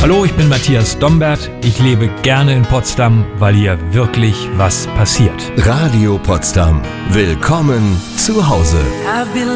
Hallo, ich bin Matthias Dombert. Ich lebe gerne in Potsdam, weil hier wirklich was passiert. Radio Potsdam. Willkommen zu Hause.